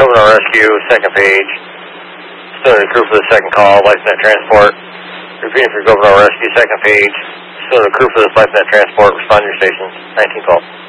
Governor Rescue, second page. Still the crew for the second call, LifeNet Transport. Repeating for Governor Rescue, second page. Still the crew for this LifeNet Transport, respond to your stations, 1912.